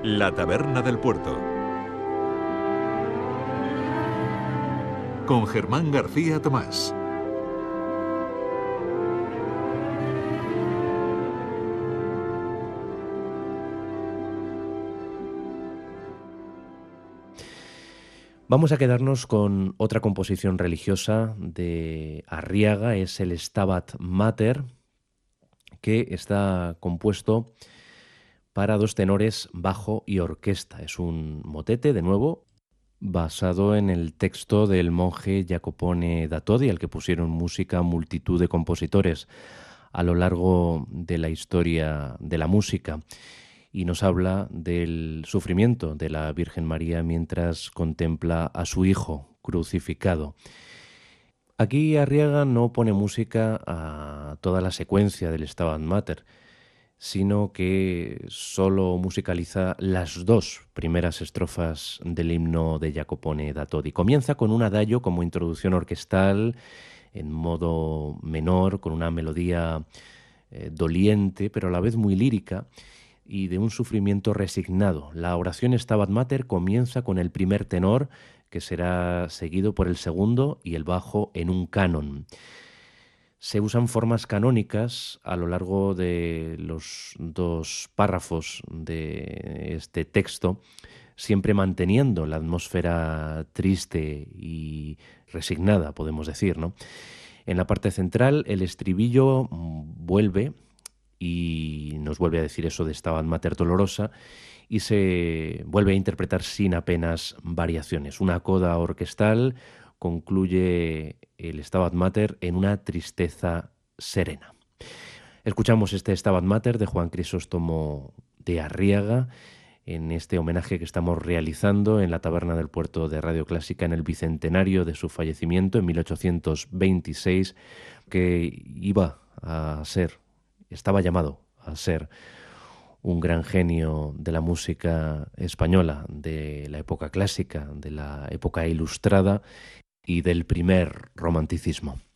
La Taberna del Puerto, con Germán García Tomás. Vamos a quedarnos con otra composición religiosa de Arriaga, es el Stabat Mater, que está compuesto para dos tenores, bajo y orquesta. Es un motete, de nuevo, basado en el texto del monje Jacopone da Todi, al que pusieron música multitud de compositores a lo largo de la historia de la música. Y nos habla del sufrimiento de la Virgen María mientras contempla a su hijo crucificado. Aquí Arriaga no pone música a toda la secuencia del Stabat Mater, sino que solo musicaliza las dos primeras estrofas del himno de Jacopone da Todi. Comienza con un adagio como introducción orquestal en modo menor, con una melodía doliente, pero a la vez muy lírica, y de un sufrimiento resignado. La oración Stabat Mater comienza con el primer tenor, que será seguido por el segundo y el bajo en un canon. Se usan formas canónicas a lo largo de los dos párrafos de este texto, siempre manteniendo la atmósfera triste y resignada, podemos decir, ¿no? En la parte central, el estribillo vuelve y nos vuelve a decir eso de Stabat Mater dolorosa y se vuelve a interpretar sin apenas variaciones. Una coda orquestal concluye el Stabat Mater en una tristeza serena. Escuchamos este Stabat Mater de Juan Crisóstomo de Arriaga en este homenaje que estamos realizando en la Taberna del Puerto de Radio Clásica en el bicentenario de su fallecimiento en 1826, que estaba llamado a ser un gran genio de la música española, de la época clásica, de la época ilustrada y del primer romanticismo.